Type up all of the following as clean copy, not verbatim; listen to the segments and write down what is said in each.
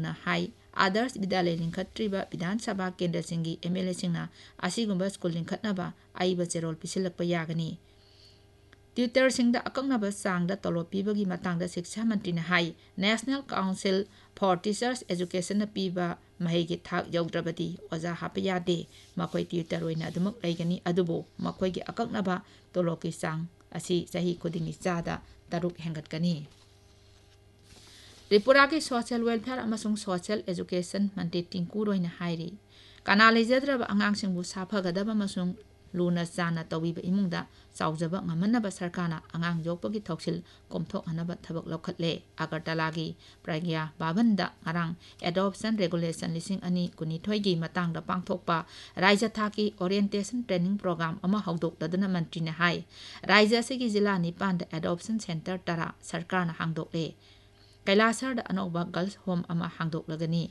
ꯇꯧꯗꯨꯅ ꯍꯥꯏ आदर्श विद्यालय लिंखत्रीब विधानसभा केंद्र सिंगी MLA सिंगना असिगुंबा school लिंखत्नबा आइबा चेरोल पिसिलक्पा यागनी ट्यूटर सिंगदा अकंगनबा सांगदा तोलोब पीबगी मतांगदा शिक्षा मंत्री ने high national council for teachers education पीबा महेगी थाक यौद्रबदी ओजा हाप यादे मकोई ट्यूटर ओइना अदुमक लेगनी अदुबो मकोईगी अकंगनबा तोलोबकी सांग असी सही खुदिंगी चादा तरुक हेंगतकनी त्रिपुरा के सोशल वेलफेयर अमसुंग सोशल एजुकेशन मंत्री टिंकू रोइना हाइरी कना लेजद्रब आंगांगसिंगबु साफगदब अमसुंग लूना चाना तौबीब इमुंगदा चाउजब ngमनब सरकारना आंगांग योगपगी थौसिल कोमथोकहनब थबक लौखटले अगरतलागी प्रज्ञा बाबनदा ngarang एडॉप्शन रेगुलेशन लिसिंग अनि कुनिथोइगी मतांगदा पांगथोकपा राज्य थाकी ओरिएंटेशन ट्रेनिंग प्रोग्राम अमा हौदोकदना मंत्री ने हाई राज्य सेगी जिला निपान एडॉप्शन सेंटर तरा सरकारना हांगदोकले कैलासर अनौबा गर्ल्स होम अमा हांगदोकलगनी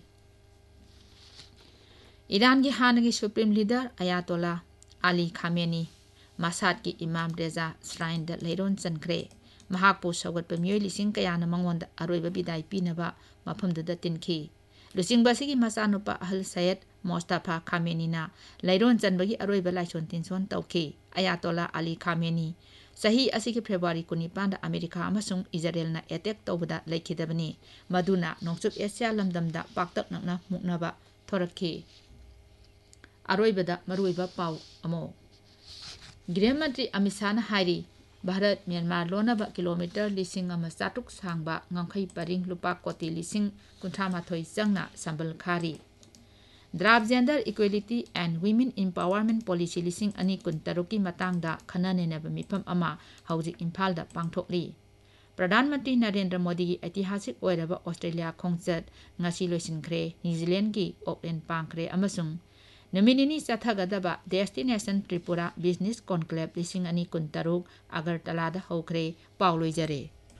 ईरान की हानगी supreme leader अयातोला Ali Khamenei Masad की इमाम रेजा श्राइन लेरोन चनख्रे महाकपु सौगत मियोय लिसिंग कयाना मंगोंद अरोइब बिदाई पीनबा मफमदुदा तिनखी लुसिंगबासिगी मचानुपा अहल सैयद मोस्तफा खामेनीना लेरोन चनबगी अरोइब लाइसोन तिनसोन तौखी अयातोला अली खामेनी सही असिगी फेब्रुआरी 19 अमेरिका अमसुंग इजराइलना अटैक तौबदा लेखिदबनी मदुना नोंचुप एशिया लमदमदा पाक्तक नकना मुकनबा थोरखी अरोइबदा मरुइबा पाउ अमो गृह मंत्री Amit Shah हाइरी Bharat Myanmar लोनब kilometre 1,400 सांगबा ngangkhai paring lupa koti 1,038 changna sambal khari draft gender equality and women empowerment policy 2016 की matangda खननेनब मिफम अमा हौजिक इम्फालदा पांगथोकली प्रधानमंत्री नरेंद्र मोदी की ऐतिहासिक ओइरब ऑस्ट्रेलिया खोंगचत ngasi लोइसिनख्रे न्यूजीलैंड की Auckland पांगख्रे अमसुंग नमिनिनी चथगदबा destination Tripura business conclave 2016 अगरतलादा हौख्रे पाउलोइजरे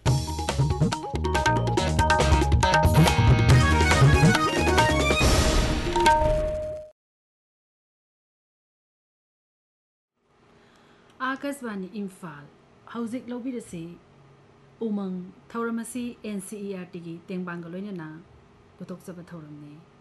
Akashvani Imphal हौजिक लौबिरसे उमंग थौरमसी NCERT की तेंबांग लोइनना पुथोकचब थौरमने